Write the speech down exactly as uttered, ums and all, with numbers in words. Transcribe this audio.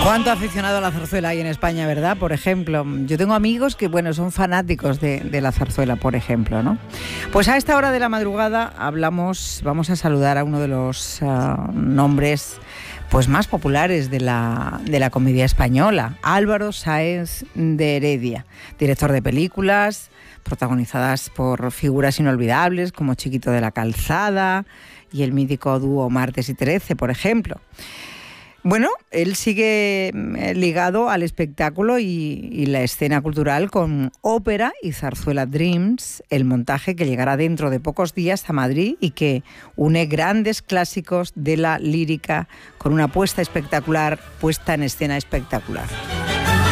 ¿Cuánto aficionado a la zarzuela hay en España, verdad? Por ejemplo, yo tengo amigos que, bueno, son fanáticos de, de la zarzuela, por ejemplo, ¿no? Pues a esta hora de la madrugada hablamos, vamos a saludar a uno de los uh, nombres pues más populares de la, de la comedia española, Álvaro Sáenz de Heredia, director de películas protagonizadas por figuras inolvidables como Chiquito de la Calzada y el mítico dúo Martes y Trece, por ejemplo. Bueno, él sigue ligado al espectáculo y, y la escena cultural con ópera y zarzuela Dreams, el montaje que llegará dentro de pocos días a Madrid y que une grandes clásicos de la lírica con una puesta espectacular, puesta en escena espectacular.